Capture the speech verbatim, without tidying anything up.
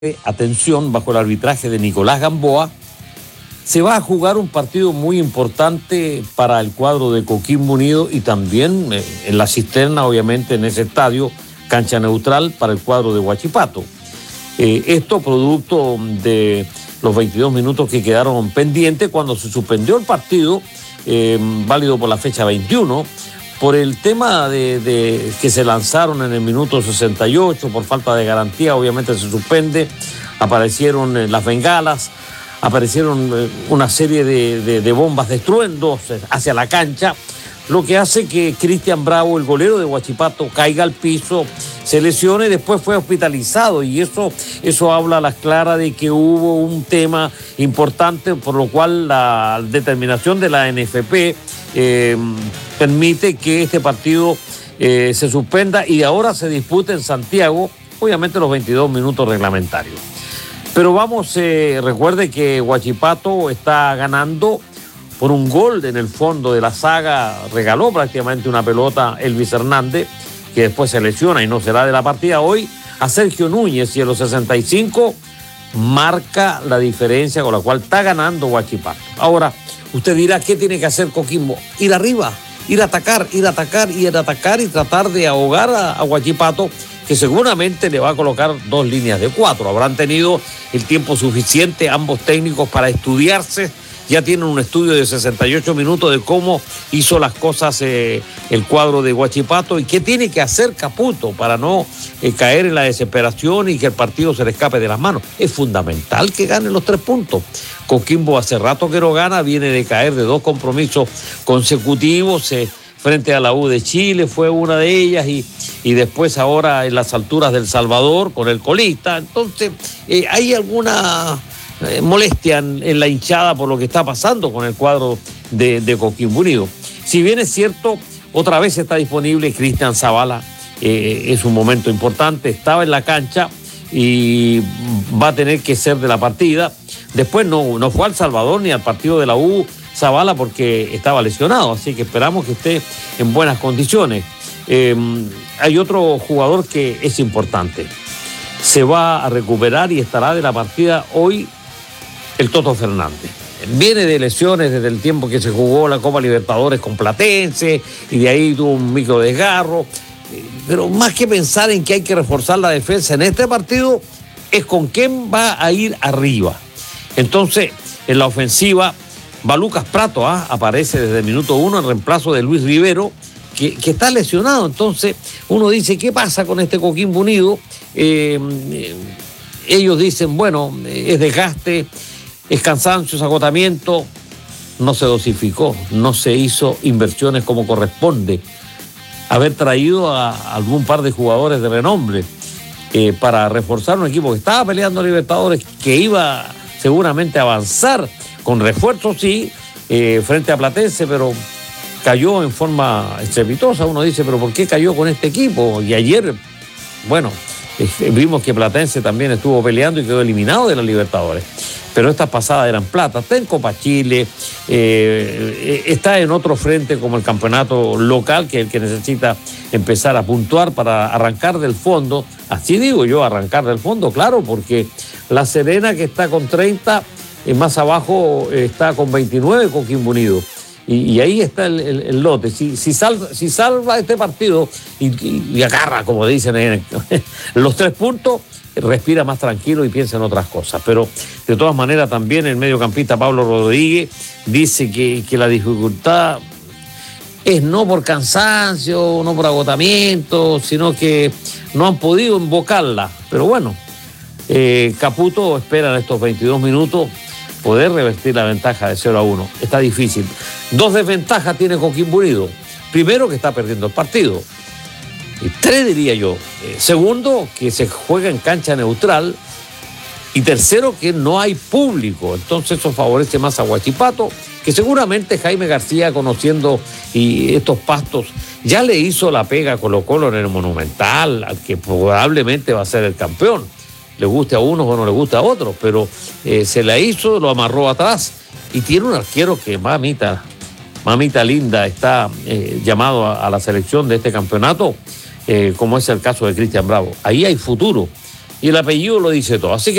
atención, bajo el arbitraje de Nicolás Gamboa, se va a jugar un partido muy importante para el cuadro de Coquimbo Unido y también eh, en la cisterna, obviamente, en ese estadio, cancha neutral para el cuadro de Huachipato. Eh, esto producto de los veintidós minutos que quedaron pendientes cuando se suspendió el partido, eh, válido por la fecha veintiuno, por el tema de, de que se lanzaron en el minuto sesenta y ocho, por falta de garantía, obviamente se suspende, aparecieron eh, las bengalas, aparecieron eh, una serie de, de, de bombas de estruendos hacia la cancha, lo que hace que Cristian Bravo, el golero de Huachipato, caiga al piso, se lesione y después fue hospitalizado, y eso, eso habla a las claras de que hubo un tema importante, por lo cual la determinación de la N F P eh, permite que este partido eh, se suspenda y ahora se dispute en Santiago, obviamente los veintidós minutos reglamentarios. Pero vamos, eh, recuerde que Huachipato está ganando por un gol en el fondo de la saga, regaló prácticamente una pelota Elvis Hernández, que después se lesiona y no será de la partida hoy, a Sergio Núñez, y en los sesenta y cinco marca la diferencia con la cual está ganando Huachipato. Ahora, usted dirá, ¿qué tiene que hacer Coquimbo? Ir arriba, ir a atacar, ir a atacar, ir a atacar y tratar de ahogar a, a Huachipato, que seguramente le va a colocar dos líneas de cuatro. Habrán tenido el tiempo suficiente ambos técnicos para estudiarse. Ya tienen un estudio de sesenta y ocho minutos de cómo hizo las cosas eh, el cuadro de Huachipato y qué tiene que hacer Caputo para no eh, caer en la desesperación y que el partido se le escape de las manos. Es fundamental que gane los tres puntos. Coquimbo hace rato que no gana, viene de caer de dos compromisos consecutivos, eh, frente a la U de Chile fue una de ellas y, y después ahora en las alturas del Salvador con el colista. Entonces eh, hay alguna Eh, molestia en, en la hinchada por lo que está pasando con el cuadro de, de Coquimbo Unido. Si bien es cierto, otra vez está disponible Cristian Zavala, eh, es un momento importante, estaba en la cancha y va a tener que ser de la partida. Después no, no fue al Salvador ni al partido de la U Zavala porque estaba lesionado, así que esperamos que esté en buenas condiciones. Eh, hay otro jugador que es importante, se va a recuperar y estará de la partida hoy, el Toto Fernández. Viene de lesiones desde el tiempo que se jugó la Copa Libertadores con Platense y de ahí tuvo un micro desgarro. Pero más que pensar en que hay que reforzar la defensa en este partido, es con quién va a ir arriba. Entonces, en la ofensiva, va Lucas Prato, ¿ah? aparece desde el minuto uno en reemplazo de Luis Rivero, que, que está lesionado. Entonces, uno dice, ¿qué pasa con este Coquimbo Unido? Eh, eh, ellos dicen, bueno, es desgaste, es cansancio, es agotamiento. No se dosificó, no se hizo inversiones como corresponde. Haber traído a algún par de jugadores de renombre eh, para reforzar un equipo que estaba peleando Libertadores, que iba seguramente a avanzar con refuerzos, sí, eh, frente a Platense, pero cayó en forma estrepitosa. Uno dice, pero ¿por qué cayó con este equipo? Y ayer, bueno, eh, vimos que Platense también estuvo peleando y quedó eliminado de la Libertadores. Pero estas pasadas eran plata. Está en Copa Chile, eh, está en otro frente como el campeonato local, que es el que necesita empezar a puntuar para arrancar del fondo. Así digo yo, arrancar del fondo, claro, porque La Serena, que está con treinta, eh, más abajo eh, está con veintinueve Coquimbo Unido. Y, y ahí está el, el, el lote. Si, si, salva, si salva este partido y, y, y agarra, como dicen, en los tres puntos, respira más tranquilo y piensa en otras cosas. Pero de todas maneras también el mediocampista Pablo Rodríguez dice que, que la dificultad es no por cansancio, no por agotamiento, sino que no han podido invocarla. Pero bueno, eh, Caputo espera en estos veintidós minutos poder revertir la ventaja de cero a uno. Está difícil. Dos desventajas tiene Coquimbo Unido. Primero, que está perdiendo el partido. Y tres, diría yo. Eh, segundo, que se juega en cancha neutral. Y tercero, que no hay público. Entonces eso favorece más a Huachipato, que seguramente Jaime García, conociendo y estos pastos, ya le hizo la pega a Colo-Colo en el Monumental, al que probablemente va a ser el campeón. Le guste a unos o no le guste a otros, pero eh, se la hizo, lo amarró atrás. Y tiene un arquero que, mamita, mamita linda, está eh, llamado a, a la selección de este campeonato, eh, como es el caso de Cristian Bravo. Ahí hay futuro. y el apellido lo dice todo. Así que